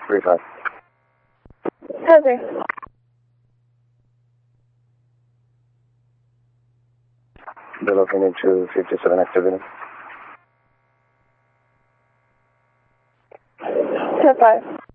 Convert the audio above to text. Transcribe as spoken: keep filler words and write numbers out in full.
three five. ten three. They're looking into fifty-seven activity. ten five.